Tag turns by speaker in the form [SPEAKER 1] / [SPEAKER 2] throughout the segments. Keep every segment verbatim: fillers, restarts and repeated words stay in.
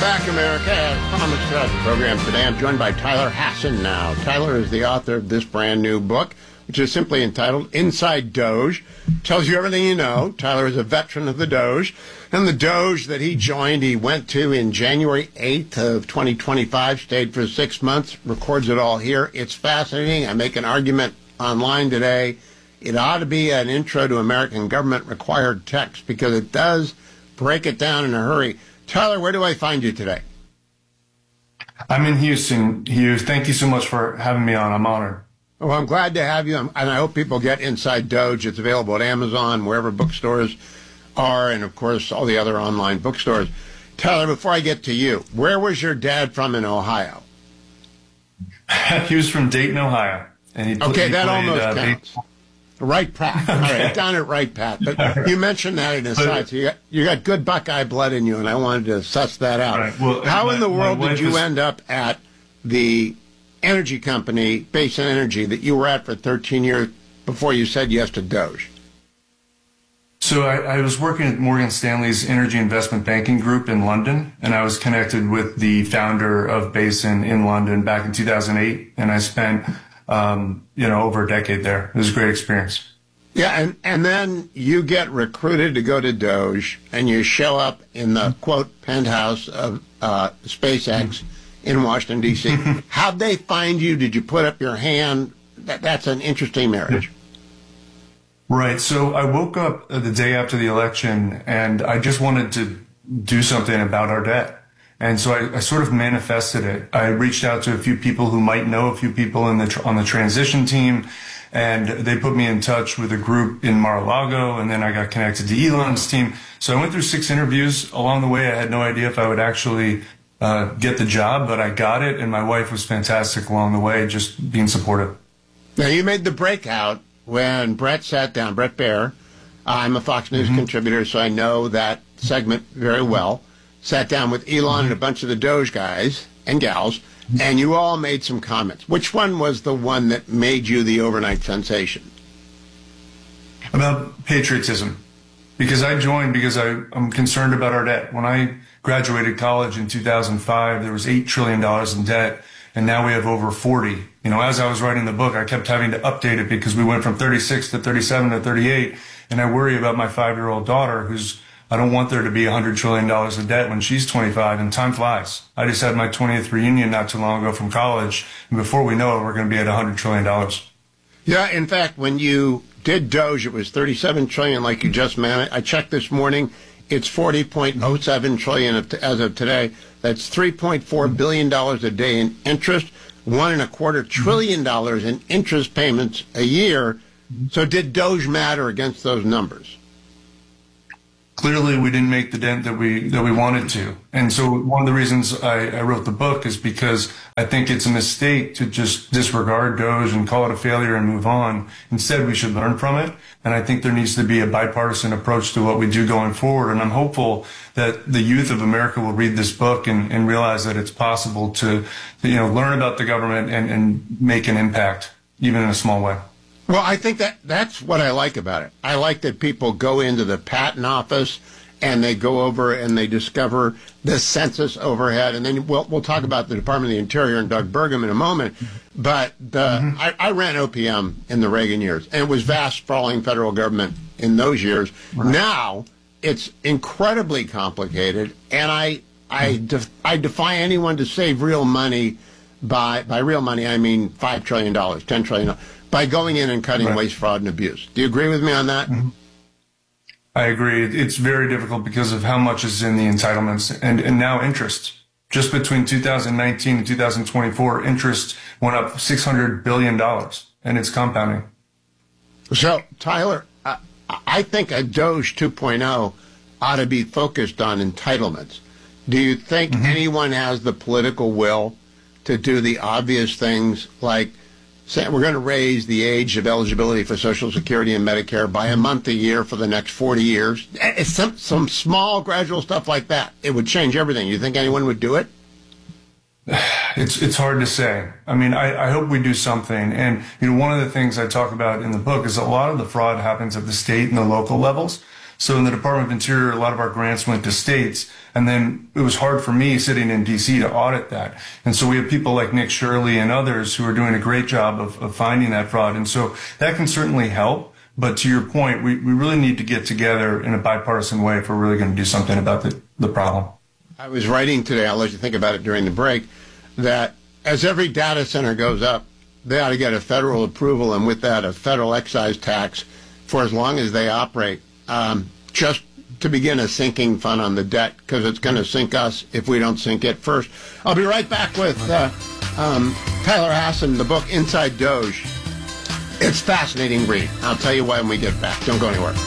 [SPEAKER 1] back, America. Thomas Trust program today. I'm joined by Tyler Hasson now. Tyler is the author of this brand new book, which is simply entitled Inside Doge. Tells you everything you know. Tyler is a veteran of the Doge. And the Doge that he joined, he went to in January eighth of twenty twenty-five, stayed for six months, records it all here. It's fascinating. I make an argument online today. It ought to be an intro to American government required text because it does break it down in a hurry. Tyler, where do I find you today?
[SPEAKER 2] I'm in Houston. Hughes, thank you so much for having me on. I'm honored.
[SPEAKER 1] Well, I'm glad to have you, and I hope people get Inside Doge. It's available at Amazon, wherever bookstores are, and, of course, all the other online bookstores. Tyler, before I get to you, where was your dad from in Ohio?
[SPEAKER 2] He was from Dayton, Ohio. And he
[SPEAKER 1] okay,
[SPEAKER 2] he
[SPEAKER 1] that
[SPEAKER 2] played,
[SPEAKER 1] almost
[SPEAKER 2] uh,
[SPEAKER 1] counts. Right, Pat. All right, down at Right, Pat. But right. You mentioned that in a side, so you got, you got good Buckeye blood in you, and I wanted to suss that out. Right. Well, How my, in the world did you is... end up at the energy company, Basin Energy, that you were at for thirteen years before you said yes to Doge?
[SPEAKER 2] So I, I was working at Morgan Stanley's Energy Investment Banking Group in London, and I was connected with the founder of Basin in London back in two thousand eight, and I spent Um, you know, over a decade there. It was a great experience.
[SPEAKER 1] Yeah, and, and then you get recruited to go to Doge, and you show up in the, quote, penthouse of uh, SpaceX in Washington, D C How'd they find you? Did you put up your hand? That, that's an interesting marriage.
[SPEAKER 2] Right. So I woke up the day after the election, and I just wanted to do something about our debt. And so I, I sort of manifested it. I reached out to a few people who might know a few people in the tr- on the transition team, and they put me in touch with a group in Mar-a-Lago, and then I got connected to Elon's team. So I went through six interviews. Along the way, I had no idea if I would actually uh, get the job, but I got it, and my wife was fantastic along the way, just being supportive.
[SPEAKER 1] Now, you made the breakout when Brett sat down, Brett Baier. I'm a Fox News mm-hmm. contributor, so I know that segment very well. Sat down with Elon and a bunch of the Doge guys and gals, and you all made some comments. Which one was the one that made you the overnight sensation?
[SPEAKER 2] About patriotism. Because I joined because I, I'm concerned about our debt. When I graduated college in two thousand five, there was eight trillion dollars in debt, and now we have over forty. You know, as I was writing the book, I kept having to update it because we went from thirty-six to thirty-seven to thirty-eight, and I worry about my five-year-old daughter who's I don't want there to be one hundred trillion dollars in debt when she's twenty-five, and time flies. I just had my twentieth reunion not too long ago from college, and before we know it, we're going to be at one hundred trillion dollars.
[SPEAKER 1] Yeah, in fact, when you did Doge, it was thirty-seven trillion dollars like you just managed. I checked this morning. It's forty point oh seven trillion dollars as of today. That's three point four billion dollars a day in interest, one and a quarter trillion dollars in interest payments a year. So did Doge matter against those numbers?
[SPEAKER 2] Clearly, we didn't make the dent that we that we wanted to. And so one of the reasons I, I wrote the book is because I think it's a mistake to just disregard Doge and call it a failure and move on. Instead, we should learn from it. And I think there needs to be a bipartisan approach to what we do going forward. And I'm hopeful that the youth of America will read this book and, and realize that it's possible to, to, you know, learn about the government and, and make an impact, even in a small way.
[SPEAKER 1] Well, I think that that's what I like about it. I like that people go into the patent office and they go over and they discover the census overhead. And then we'll, we'll talk about the Department of the Interior and Doug Burgum in a moment. But the, mm-hmm. I, I ran O P M in the Reagan years, and it was vast, sprawling federal government in those years. Right. Now it's incredibly complicated, and I I, def, I defy anyone to save real money. By, by real money, I mean five trillion dollars, ten trillion dollars. By going in and cutting right. waste, fraud, and abuse. Do you agree with me on that?
[SPEAKER 2] Mm-hmm. I agree. It's very difficult because of how much is in the entitlements and, and now interest. Just between two thousand nineteen and two thousand twenty-four, interest went up six hundred billion dollars, and it's compounding.
[SPEAKER 1] So, Tyler, I, I think a Doge two point oh ought to be focused on entitlements. Do you think mm-hmm. anyone has the political will to do the obvious things like say we're going to raise the age of eligibility for Social Security and Medicare by a month a year for the next forty years. It's some, some small gradual stuff like that. It would change everything. You think anyone would do it?
[SPEAKER 2] It's it's hard to say. I mean, I, I hope we do something. And, you know, one of the things I talk about in the book is a lot of the fraud happens at the state and the local levels. So in the Department of Interior, a lot of our grants went to states, and then it was hard for me sitting in D C to audit that. And so we have people like Nick Shirley and others who are doing a great job of, of finding that fraud. And so that can certainly help. But to your point, we, we really need to get together in a bipartisan way if we're really going to do something about the, the problem.
[SPEAKER 1] I was writing today, I'll let you think about it during the break, that as every data center goes up, they ought to get a federal approval, and with that, a federal excise tax for as long as they operate, um, just to begin a sinking fund on the debt, because it's going to sink us if we don't sink it first. I'll be right back with uh, um, Tyler Hasson, the book Inside Doge. It's fascinating read. I'll tell you why when we get back. Don't go anywhere.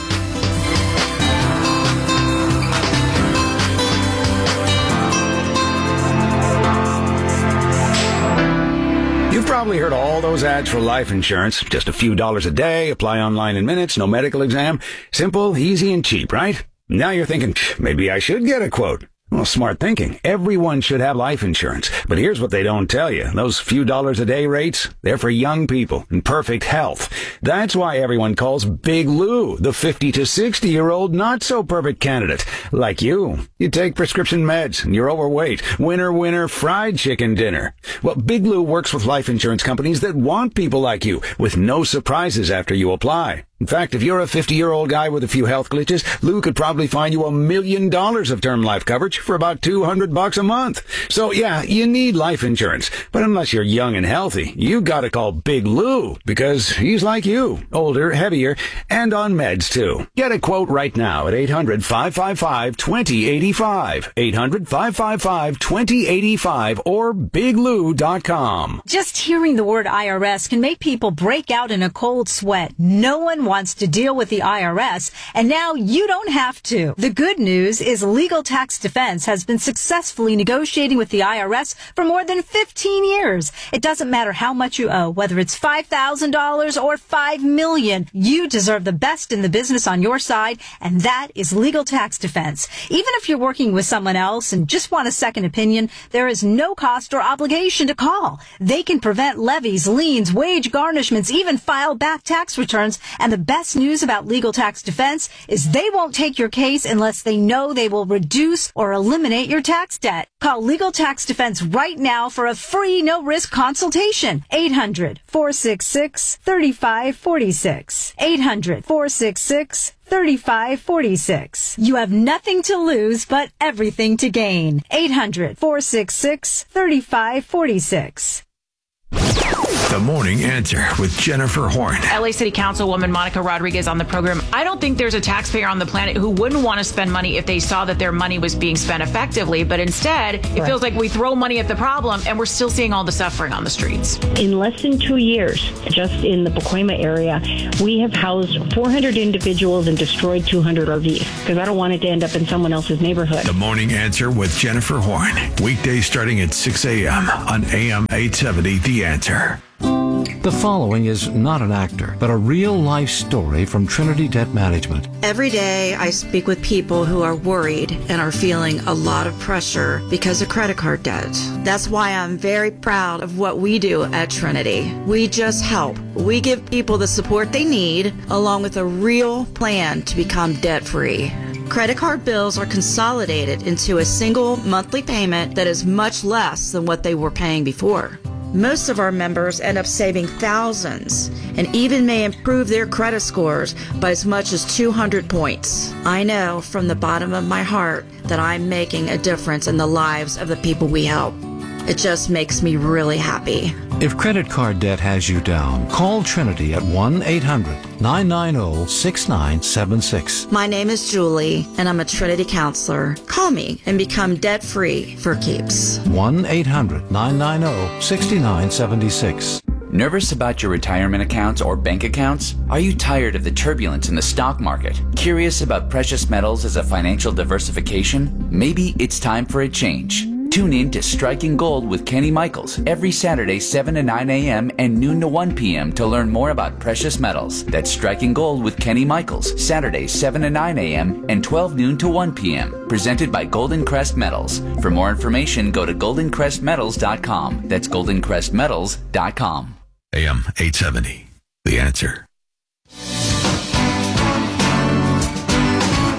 [SPEAKER 3] You've probably heard all those ads for life insurance. Just a few dollars a day, apply online in minutes, no medical exam. Simple, easy, and cheap, right? Now you're thinking, maybe I should get a quote. Well, smart thinking. Everyone should have life insurance. But here's what they don't tell you. Those few dollars a day rates, they're for young people in perfect health. That's why everyone calls Big Lou the fifty to sixty year old not so perfect candidate. Like you. You take prescription meds and you're overweight. Winner, winner, fried chicken dinner. Well, Big Lou works with life insurance companies that want people like you with no surprises after you apply. In fact, if you're a fifty-year-old guy with a few health glitches, Lou could probably find you a million dollars of term life coverage for about two hundred bucks a month. So yeah, you need life insurance. But unless you're young and healthy, you gotta call Big Lou, because he's like you, older, heavier, and on meds too. Get a quote right now at eight hundred, five five five, two zero eight five, eight hundred, five five five, two zero eight five, or big lou dot com.
[SPEAKER 4] Just hearing the word I R S can make people break out in a cold sweat. No one wants to deal with the I R S, and now you don't have to. The good news is Legal Tax Defense has been successfully negotiating with the I R S for more than fifteen years. It doesn't matter how much you owe, whether it's five thousand dollars or five million dollars. You deserve the best in the business on your side, and that is Legal Tax Defense. Even if you're working with someone else and just want a second opinion, there is no cost or obligation to call. They can prevent levies, liens, wage garnishments, even file back tax returns, and the best news about Legal Tax Defense is they won't take your case unless they know they will reduce or eliminate your tax debt. Call Legal Tax Defense right now for a free no-risk consultation. eight hundred, four six six, three five four six. eight hundred, four six six, three five four six. You have nothing to lose but everything to gain. eight hundred, four six six, three five four six.
[SPEAKER 5] The Morning Answer with Jennifer Horn.
[SPEAKER 6] L A City Councilwoman Monica Rodriguez on the program. I don't think there's a taxpayer on the planet who wouldn't want to spend money if they saw that their money was being spent effectively. But instead, it right. feels like we throw money at the problem and we're still seeing all the suffering on the streets.
[SPEAKER 7] In less than two years, just in the Pacoima area, we have housed four hundred individuals and destroyed two hundred R Vs because I don't want it to end up in someone else's neighborhood.
[SPEAKER 5] The Morning Answer with Jennifer Horn. Weekdays starting at six a.m. on A M eight seventy The Answer.
[SPEAKER 8] The following is not an actor, but a real-life story from Trinity Debt Management.
[SPEAKER 9] Every day I speak with people who are worried and are feeling a lot of pressure because of credit card debt. That's why I'm very proud of what we do at Trinity. We just help. We give people the support they need, along with a real plan to become debt-free. Credit card bills are consolidated into a single monthly payment that is much less than what they were paying before. Most of our members end up saving thousands and even may improve their credit scores by as much as two hundred points. I know from the bottom of my heart that I'm making a difference in the lives of the people we help. It just makes me really happy.
[SPEAKER 8] If credit card debt has you down, call Trinity at one eight hundred, nine nine zero, six nine seven six.
[SPEAKER 9] My name is Julie, and I'm a Trinity counselor. Call me and become debt-free for keeps.
[SPEAKER 8] one eight hundred, nine nine zero, six nine seven six.
[SPEAKER 10] Nervous about your retirement accounts or bank accounts? Are you tired of the turbulence in the stock market? Curious about precious metals as a financial diversification? Maybe it's time for a change. Tune in to Striking Gold with Kenny Michaels every Saturday, seven to nine a.m. and noon to one p.m. to learn more about precious metals. That's Striking Gold with Kenny Michaels, Saturdays, seven to nine a.m. and twelve noon to one p.m. Presented by Golden Crest Metals. For more information, go to golden crest metals dot com. That's golden crest metals dot com.
[SPEAKER 5] A M eight seventy, The Answer.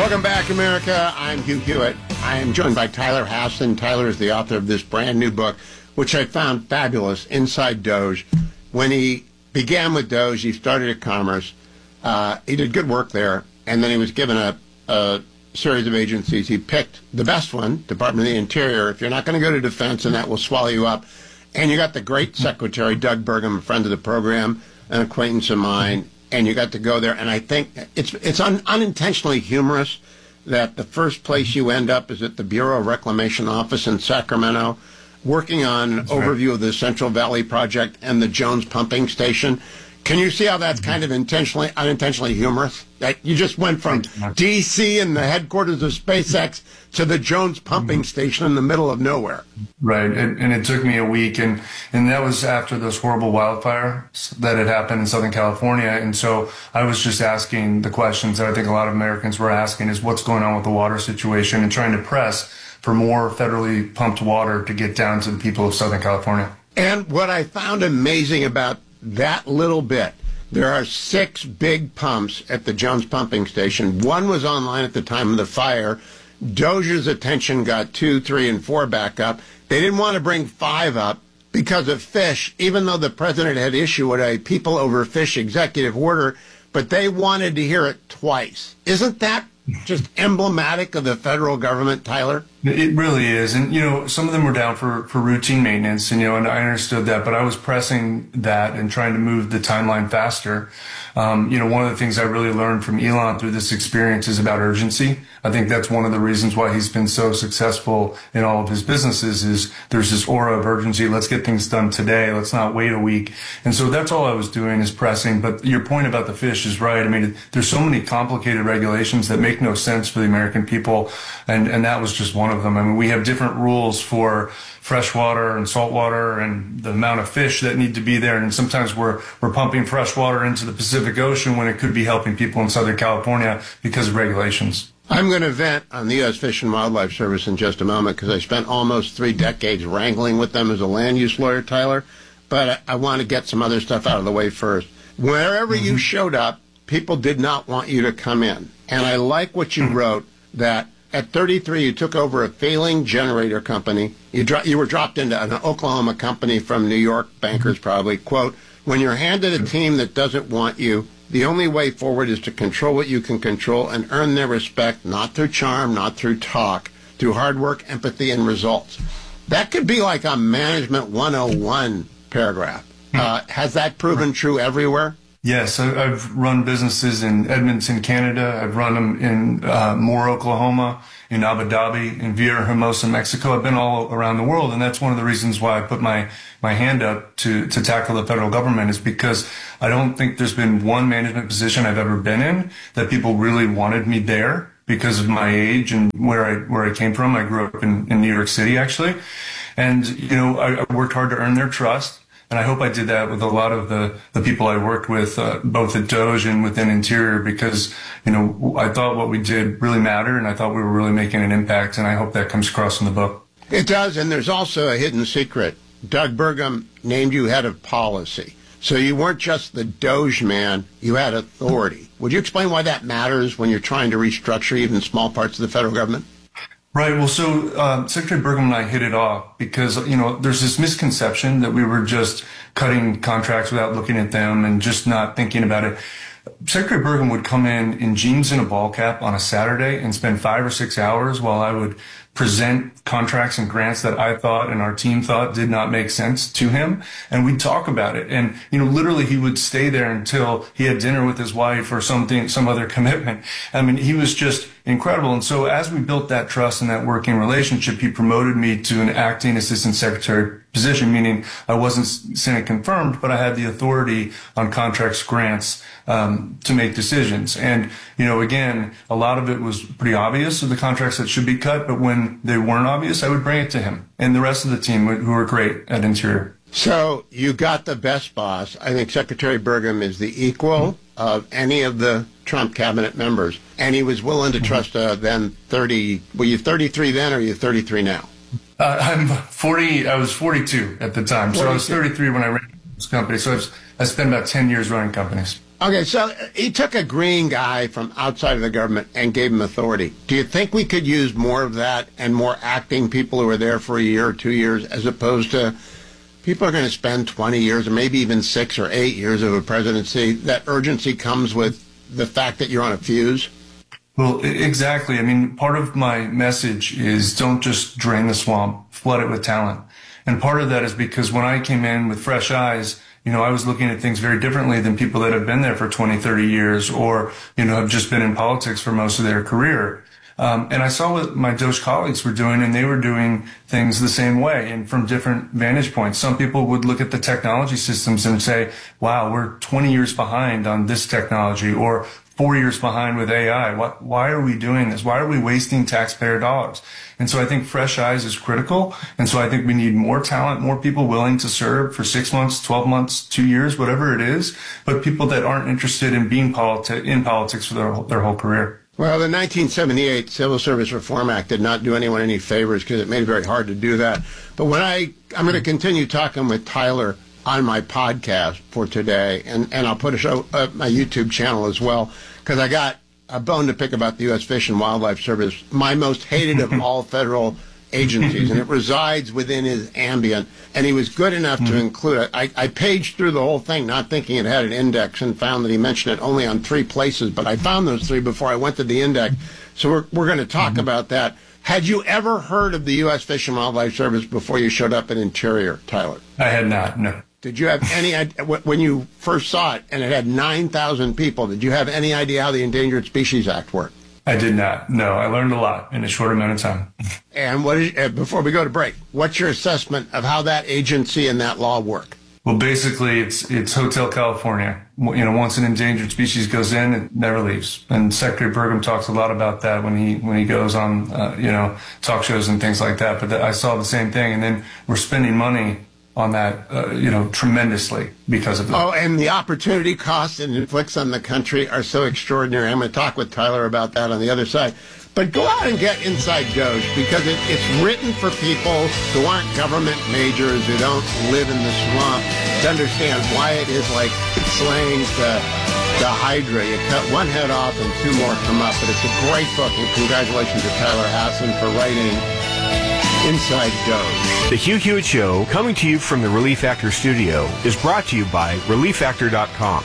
[SPEAKER 1] Welcome back, America. I'm Hugh Hewitt. I am joined by Tyler Hasson. Tyler is the author of this brand new book, which I found fabulous, Inside Doge. When he began with Doge, he started at Commerce. Uh, he did good work there, and then he was given a, a series of agencies. He picked the best one, Department of the Interior. If you're not going to go to Defense, and that will swallow you up. And you got the great Secretary, Doug Burgum, a friend of the program, an acquaintance of mine, and you got to go there. And I think it's it's un, unintentionally humorous that the first place you end up is at the Bureau of Reclamation Office in Sacramento, working on an overview of the Central Valley Project and the Jones Pumping Station. Can you see how that's kind of intentionally, unintentionally humorous? That you just went from D C and the headquarters of SpaceX to the Jones Pumping Station in the middle of nowhere.
[SPEAKER 2] Right, and, and it took me a week, and, and that was after those horrible wildfires that had happened in Southern California. And so I was just asking the questions that I think a lot of Americans were asking is what's going on with the water situation and trying to press for more federally pumped water to get down to the people of Southern California.
[SPEAKER 1] And what I found amazing about that little bit, there are six big pumps at the Jones Pumping Station. One was online at the time of the fire. Doge's attention got two, three, and four back up. They didn't want to bring five up because of fish, even though the president had issued a people over fish executive order, but they wanted to hear it twice. Isn't that just emblematic of the federal government, Tyler?
[SPEAKER 2] It really is. And, you know, some of them were down for, for routine maintenance, and, you know, and I understood that, but I was pressing that and trying to move the timeline faster. Um, you know, one of the things I really learned from Elon through this experience is about urgency. I think that's one of the reasons why he's been so successful in all of his businesses is there's this aura of urgency. Let's get things done today. Let's not wait a week. And so that's all I was doing is pressing. But your point about the fish is right. I mean, there's so many complicated regulations that make no sense for the American people. And, and that was just one of them. I mean, we have different rules for freshwater and saltwater and the amount of fish that need to be there. And sometimes we're, we're pumping fresh water into the Pacific Ocean when it could be helping people in Southern California because of regulations.
[SPEAKER 1] I'm going to vent on the U S Fish and Wildlife Service in just a moment because I spent almost three decades wrangling with them as a land use lawyer, Tyler. But I, I want to get some other stuff out of the way first. Wherever mm-hmm. you showed up, people did not want you to come in. And I like what you wrote that at thirty-three, you took over a failing generator company. You, dro- you were dropped into an Oklahoma company from New York, bankers probably. Quote, when you're handed a team that doesn't want you, the only way forward is to control what you can control and earn their respect, not through charm, not through talk, through hard work, empathy, and results. That could be like a Management one oh one paragraph. Uh, has that proven true everywhere?
[SPEAKER 2] Yes, I've run businesses in Edmonton, Canada. I've run them in uh, Moore, Oklahoma, in Abu Dhabi, in Villahermosa, Mexico. I've been all around the world, and that's one of the reasons why I put my, my hand up to, to tackle the federal government is because I don't think there's been one management position I've ever been in that people really wanted me there because of my age and where I where I came from. I grew up in, in New York City, actually. And, you know, I, I worked hard to earn their trust. And I hope I did that with a lot of the, the people I worked with, uh, both at Doge and within Interior, because, you know, I thought what we did really mattered, and I thought we were really making an impact, and I hope that comes across in the book.
[SPEAKER 1] It does, and there's also a hidden secret. Doug Burgum named you head of policy. So you weren't just the Doge man, you had authority. Would you explain why that matters when you're trying to restructure even small parts of the federal government?
[SPEAKER 2] Right. Well, so uh, Secretary Burgum and I hit it off because, you know, there's this misconception that we were just cutting contracts without looking at them and just not thinking about it. Secretary Burgum would come in in jeans and a ball cap on a Saturday and spend five or six hours while I would present contracts and grants that I thought and our team thought did not make sense to him. And we'd talk about it. And, you know, literally he would stay there until he had dinner with his wife or something, some other commitment. I mean, he was just incredible. And so as we built that trust and that working relationship, he promoted me to an acting assistant secretary position, meaning I wasn't Senate confirmed, but I had the authority on contracts, grants, um, to make decisions. And, you know, again, a lot of it was pretty obvious of the contracts that should be cut, but when they weren't obvious, I would bring it to him and the rest of the team who were great at Interior.
[SPEAKER 1] So you got the best boss. I think Secretary Burgum is the equal mm-hmm. of any of the Trump cabinet members, and he was willing to trust a then thirty, were you thirty-three then or are you thirty-three now?
[SPEAKER 2] Uh, I'm forty, I was forty-two at the time, forty-two. So I was thirty-three when I ran this company, so I've, I spent about ten years running companies.
[SPEAKER 1] Okay, so he took a green guy from outside of the government and gave him authority. Do you think we could use more of that and more acting people who are there for a year or two years, as opposed to people are going to spend twenty years or maybe even six or eight years of a presidency? That urgency comes with the fact that you're on a fuse?
[SPEAKER 2] Well, exactly. I mean, part of my message is don't just drain the swamp, flood it with talent. And part of that is because when I came in with fresh eyes, you know, I was looking at things very differently than people that have been there for twenty, thirty years or, you know, have just been in politics for most of their career. Um, and I saw what my Doge colleagues were doing, and they were doing things the same way and from different vantage points. Some people would look at the technology systems and say, wow, we're twenty years behind on this technology, or four years behind with A I. Why, why are we doing this? Why are we wasting taxpayer dollars? And so I think fresh eyes is critical. And so I think we need more talent, more people willing to serve for six months, twelve months, two years, whatever it is, but people that aren't interested in being politi- in politics for their, their whole career.
[SPEAKER 1] Well, the nineteen seventy-eight Civil Service Reform Act did not do anyone any favors because it made it very hard to do that. But when I, I'm going to continue talking with Tyler on my podcast for today, and, and I'll put a show up my YouTube channel as well, because I got a bone to pick about the U S Fish and Wildlife Service, my most hated of all federal agencies, and it resides within his ambient, and he was good enough mm-hmm. to include it. I, I paged through the whole thing, not thinking it had an index, and found that he mentioned it only on three places, but I found those three before I went to the index, so we're, we're going to talk mm-hmm. about that. Had you ever heard of the U S Fish and Wildlife Service before you showed up at Interior, Tyler?
[SPEAKER 2] I had not, no.
[SPEAKER 1] Did you have any idea, when you first saw it, and it had nine thousand people, did you have any idea how the Endangered Species Act worked?
[SPEAKER 2] I did not. No, I learned a lot in a short amount of time.
[SPEAKER 1] And what is, uh, before we go to break, what's your assessment of how that agency and that law work?
[SPEAKER 2] Well, basically, it's it's Hotel California. You know, once an endangered species goes in, it never leaves. And Secretary Burgum talks a lot about that when he when he goes on, uh, you know, talk shows and things like that. But th- I saw the same thing. And then we're spending money on that, uh, you know, tremendously because of that.
[SPEAKER 1] Oh, and the opportunity costs it inflicts on the country are so extraordinary. I'm going to talk with Tyler about that on the other side. But go out and get Inside Doge, because it, it's written for people who aren't government majors, who don't live in the swamp, to understand why it is like slaying the, the Hydra. You cut one head off and two more come up. But it's a great book, and congratulations to Tyler Hassan for writing Inside Doge.
[SPEAKER 11] The Hugh Hewitt Show, coming to you from the Relief Factor studio, is brought to you by relief factor dot com.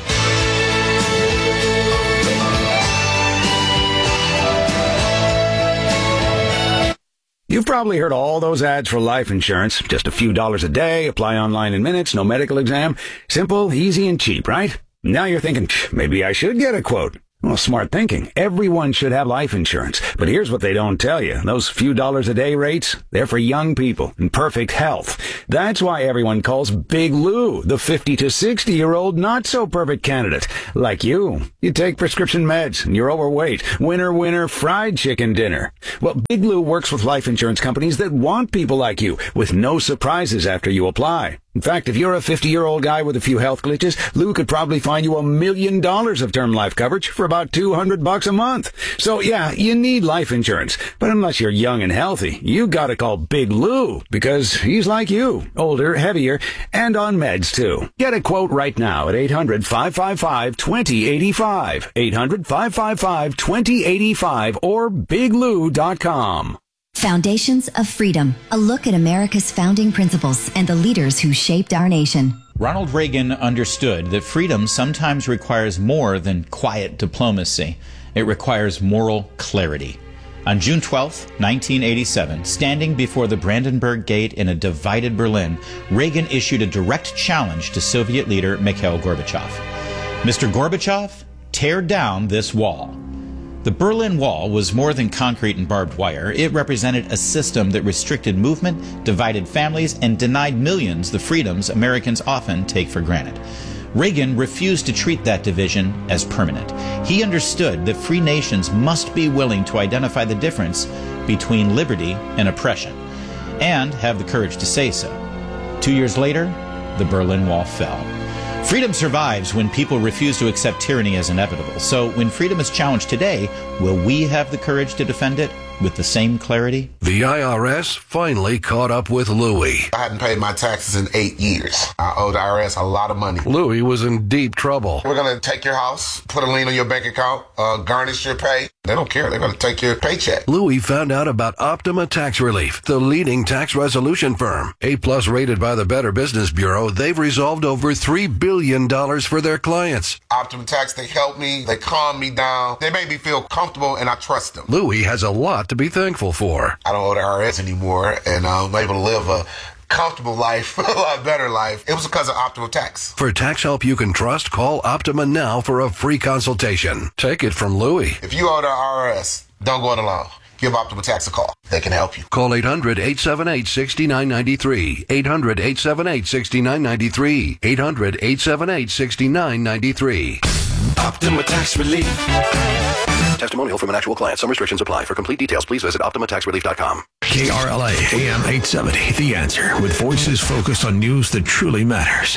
[SPEAKER 3] You've probably heard all those ads for life insurance. Just a few dollars a day, apply online in minutes, no medical exam. Simple, easy, and cheap, right? Now you're thinking, maybe I should get a quote. Well, smart thinking. Everyone should have life insurance. But here's what they don't tell you. Those few dollars a day rates, they're for young people in perfect health. That's why everyone calls Big Lou the fifty to sixty year old not so perfect candidate. Like you. You take prescription meds and you're overweight. Winner, winner, fried chicken dinner. Well, Big Lou works with life insurance companies that want people like you with no surprises after you apply. In fact, if you're a fifty-year-old guy with a few health glitches, Lou could probably find you a million dollars of term life coverage for about two hundred bucks a month. So yeah, you need life insurance. But unless you're young and healthy, you gotta call Big Lou, because he's like you, older, heavier, and on meds too. Get a quote right now at eight hundred, five five five, two zero eight five, eight hundred, five five five, two zero eight five, or big lou dot com.
[SPEAKER 12] Foundations of Freedom, a look at America's founding principles and the leaders who shaped our nation.
[SPEAKER 13] Ronald Reagan understood that freedom sometimes requires more than quiet diplomacy. It requires moral clarity. On June twelfth, nineteen eighty-seven, standing before the Brandenburg Gate in a divided Berlin, Reagan issued a direct challenge to Soviet leader Mikhail Gorbachev. Mister Gorbachev, tear down this wall. The Berlin Wall was more than concrete and barbed wire. It represented a system that restricted movement, divided families, and denied millions the freedoms Americans often take for granted. Reagan refused to treat that division as permanent. He understood that free nations must be willing to identify the difference between liberty and oppression, and have the courage to say so. Two years later, the Berlin Wall fell. Freedom survives when people refuse to accept tyranny as inevitable. So when freedom is challenged today, will we have the courage to defend it? with the same clarity?
[SPEAKER 14] The I R S finally caught up with Louie.
[SPEAKER 15] I hadn't paid my taxes in eight years. I owe the I R S a lot of money.
[SPEAKER 14] Louie was in deep trouble.
[SPEAKER 15] We're going to take your house, put a lien on your bank account, uh, garnish your pay. They don't care. They're going to take your paycheck.
[SPEAKER 14] Louie found out about Optima Tax Relief, the leading tax resolution firm. A-plus rated by the Better Business Bureau, they've resolved over three billion dollars for their clients.
[SPEAKER 15] Optima Tax, they help me. They calm me down. They make me feel comfortable, and I trust them.
[SPEAKER 14] Louie has a lot to be thankful for.
[SPEAKER 15] I don't owe the I R S anymore, and I'm able to live a comfortable life, a lot better life. It was because of Optima Tax.
[SPEAKER 14] For tax help you can trust, call Optima now for a free consultation. Take it from Louie.
[SPEAKER 15] If you owe the I R S, don't go it alone. Give Optima Tax a call. They can help you.
[SPEAKER 14] Call eight hundred, eight seven eight, six nine nine three. eight hundred, eight seven eight, six nine nine three. eight hundred, eight seven eight, six nine nine three.
[SPEAKER 16] Optima Tax Relief.
[SPEAKER 14] Testimonial from an actual client. Some restrictions apply. For complete details, please visit optima tax relief dot com.
[SPEAKER 5] K R L A A M eight seventy, The Answer, with voices focused on news that truly matters.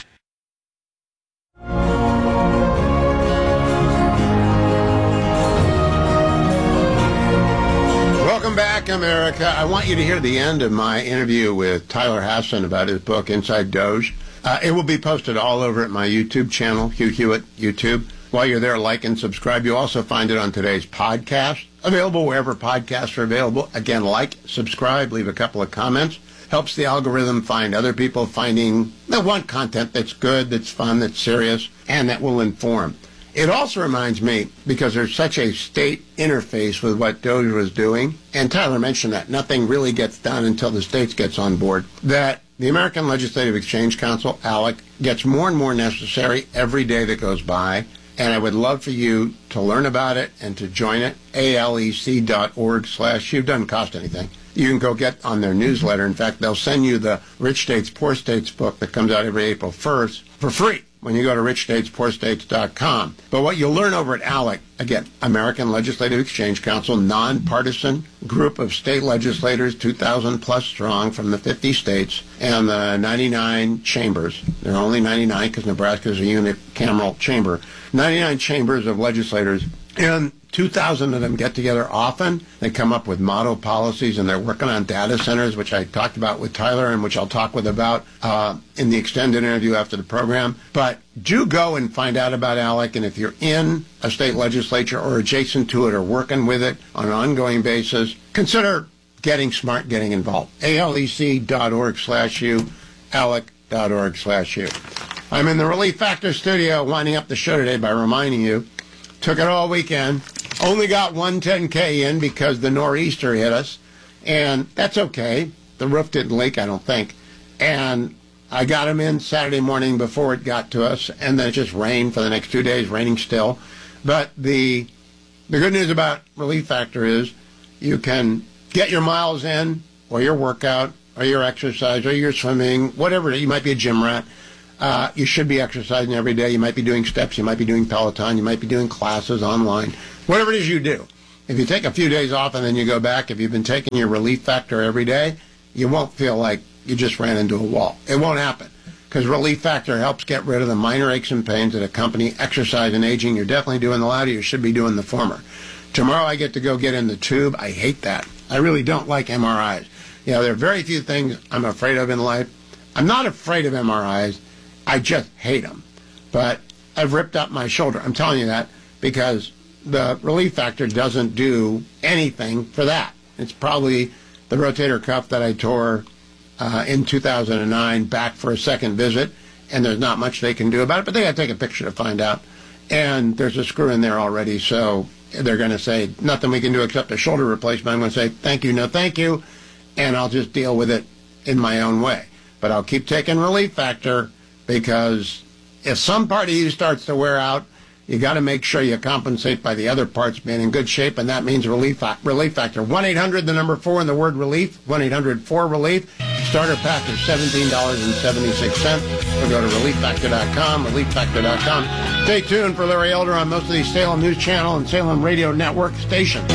[SPEAKER 1] Welcome back, America. I want you to hear the end of my interview with Tyler Hasson about his book, Inside Doge. Uh, it will be posted all over at my YouTube channel, Hugh Hewitt YouTube. While you're there, like and subscribe. You'll also find it on today's podcast, available wherever podcasts are available. Again, like, subscribe, leave a couple of comments. Helps the algorithm find other people finding that want content that's good, that's fun, that's serious, and that will inform. It also reminds me, because there's such a state interface with what Doge was doing, and Tyler mentioned that nothing really gets done until the states gets on board, that the American Legislative Exchange Council, ALEC, gets more and more necessary every day that goes by. And I would love for you to learn about it and to join it. A L E C dot org slash. It doesn't cost anything. You can go get on their newsletter. In fact, they'll send you the Rich States, Poor States book that comes out every April first for free when you go to rich states poor states dot com. But what you'll learn over at ALEC, again, American Legislative Exchange Council, nonpartisan group of state legislators, two thousand plus strong from the fifty states and the ninety-nine chambers. There are only ninety-nine because Nebraska is a unicameral chamber. ninety-nine chambers of legislators, and two thousand of them get together often. They come up with model policies, and they're working on data centers, which I talked about with Tyler and which I'll talk with about uh, in the extended interview after the program. But do go and find out about ALEC, and if you're in a state legislature or adjacent to it or working with it on an ongoing basis, consider getting smart, getting involved. A L E C dot org slash U, ALEC dot org slash U. I'm in the Relief Factor studio winding up the show today by reminding you, took it all weekend, only got one ten K in because the nor'easter hit us, and that's okay. The roof didn't leak, I don't think. And I got them in Saturday morning before it got to us, and then it just rained for the next two days, raining still. But the the good news about Relief Factor is you can get your miles in, or your workout, or your exercise, or your swimming, whatever it is. You might be a gym rat. Uh, you should be exercising every day. You might be doing steps. You might be doing Peloton. You might be doing classes online. Whatever it is you do. If you take a few days off and then you go back, if you've been taking your Relief Factor every day, you won't feel like you just ran into a wall. It won't happen. Because Relief Factor helps get rid of the minor aches and pains that accompany exercise and aging. You're definitely doing the latter. You should be doing the former. Tomorrow I get to go get in the tube. I hate that. I really don't like M R Is. You know, there are very few things I'm afraid of in life. I'm not afraid of M R Is. I just hate them. But I've ripped up my shoulder. I'm telling you that because the Relief Factor doesn't do anything for that. It's probably the rotator cuff that I tore uh, in two thousand nine back for a second visit, and there's not much they can do about it, but they got to take a picture to find out. And there's a screw in there already, so they're going to say, nothing we can do except a shoulder replacement. I'm going to say, thank you, no thank you, and I'll just deal with it in my own way. But I'll keep taking Relief Factor, because if some part of you starts to wear out, you got to make sure you compensate by the other parts being in good shape, and that means Relief, relief Factor. one eight hundred, the number four, and the word relief, one eight hundred four relief. Starter pack is seventeen dollars and seventy-six cents. Or go to relief factor dot com, relief factor dot com. Stay tuned for Larry Elder on most of these Salem News Channel and Salem Radio Network stations.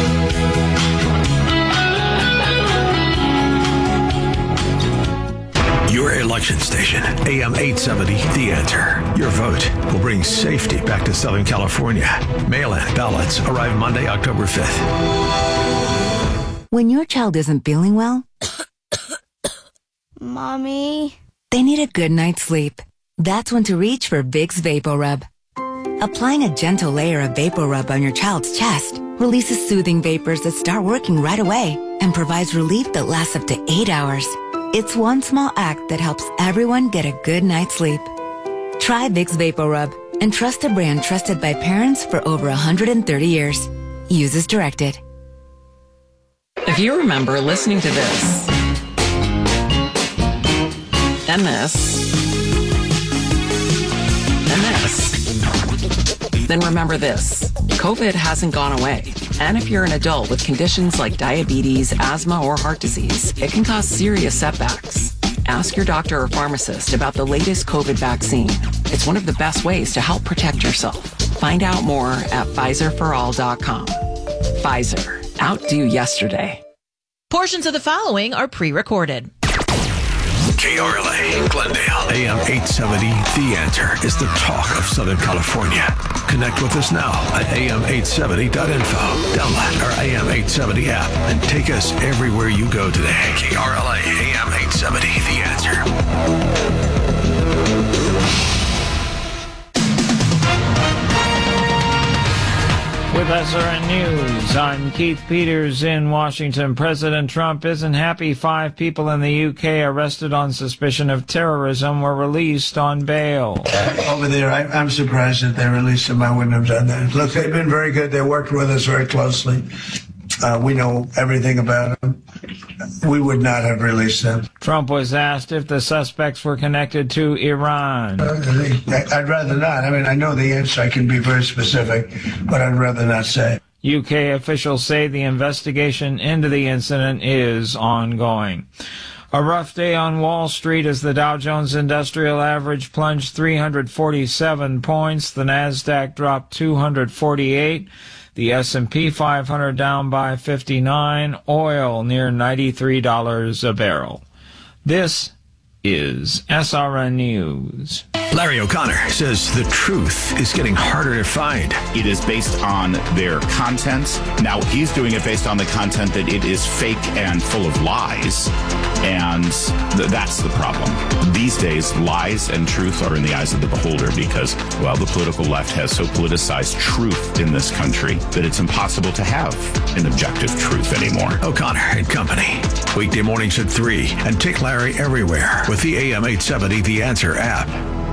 [SPEAKER 5] Your election station, A M eight seventy, The Answer. Your vote will bring safety back to Southern California. Mail-in ballots arrive Monday, October fifth.
[SPEAKER 17] When your child isn't feeling well,
[SPEAKER 18] Mommy?
[SPEAKER 17] they need a good night's sleep. That's when to reach for Vicks VapoRub. Applying a gentle layer of VapoRub on your child's chest releases soothing vapors that start working right away and provides relief that lasts up to eight hours. It's one small act that helps everyone get a good night's sleep. Try Vicks VapoRub and trust a brand trusted by parents for over one hundred thirty years. Use as directed.
[SPEAKER 19] If you remember listening to this, and this, and this, then remember this. COVID hasn't gone away. And if you're an adult with conditions like diabetes, asthma, or heart disease, it can cause serious setbacks. Ask your doctor or pharmacist about the latest COVID vaccine. It's one of the best ways to help protect yourself. Find out more at Pfizer for all dot com. Pfizer. Outdo yesterday.
[SPEAKER 20] Portions of the following are pre-recorded.
[SPEAKER 5] K R L A, Glendale, A M eight seventy, The Answer is the talk of Southern California. Connect with us now at A M eight seventy dot info. Download our A M eight seventy app and take us everywhere you go today. K R L A, A M eight seventy, The Answer.
[SPEAKER 21] With S R N News, I'm Keith Peters in Washington. President Trump isn't happy five people in the U K arrested on suspicion of terrorism were released on bail.
[SPEAKER 22] Over there, I, I'm surprised that they released them. I wouldn't have done that. Look, they've been very good. They worked with us very closely. Uh, we know everything about them. We would not have released them.
[SPEAKER 21] Trump was asked if the suspects were connected to Iran.
[SPEAKER 22] Uh, I'd rather not. I mean, I know the answer. I can be very specific, but I'd rather not say.
[SPEAKER 21] U K officials say the investigation into the incident is ongoing. A rough day on Wall Street as the Dow Jones Industrial Average plunged three hundred forty-seven points. The Nasdaq dropped two hundred forty-eight. The S and P five hundred down by fifty-nine. Oil near ninety-three dollars a barrel. This is S R N News.
[SPEAKER 5] Larry O'Connor says the truth is getting harder to find.
[SPEAKER 23] It is based on their content. Now, he's doing it based on the content that it is fake and full of lies. And th- that's the problem. These days, lies and truth are in the eyes of the beholder because, well, the political left has so politicized truth in this country that it's impossible to have an objective truth anymore.
[SPEAKER 5] O'Connor and Company. Weekday mornings at three and take Larry everywhere with the A M eight seventy The Answer app.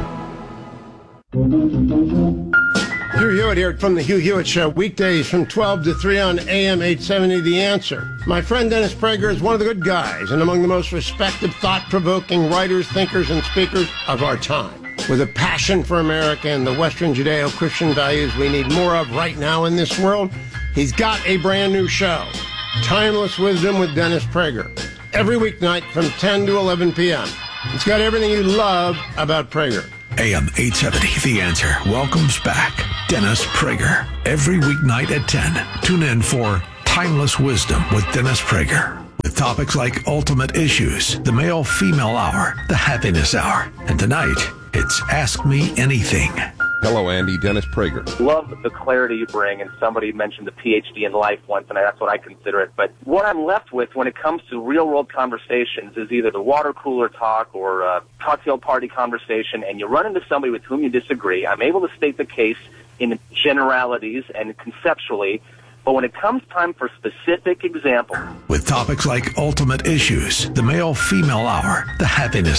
[SPEAKER 1] Hugh Hewitt here from the Hugh Hewitt Show, weekdays from twelve to three on A M eight seventy The Answer. My friend Dennis Prager is one of the good guys and among the most respected, thought-provoking writers, thinkers, and speakers of our time. With a passion for America and the Western Judeo-Christian values we need more of right now in this world, he's got a brand new show, Timeless Wisdom with Dennis Prager, every weeknight from ten to eleven p.m. It's got everything you love about Prager.
[SPEAKER 5] A M eight seventy The Answer welcomes back Dennis Prager every weeknight at ten. Tune in for Timeless Wisdom with Dennis Prager. With topics like ultimate issues, the male-female hour, the happiness hour, and tonight, it's Ask Me Anything.
[SPEAKER 24] Hello, Andy. Dennis Prager.
[SPEAKER 25] Love the clarity you bring, and somebody mentioned the P H D in life once, and that's what I consider it. But what I'm left with when it comes to real-world conversations is either the water cooler talk or a cocktail party conversation, and you run into somebody with whom you disagree. I'm able to state the case in generalities and conceptually, but when it comes time for specific examples...
[SPEAKER 5] With topics like ultimate issues, the male-female hour, the happiness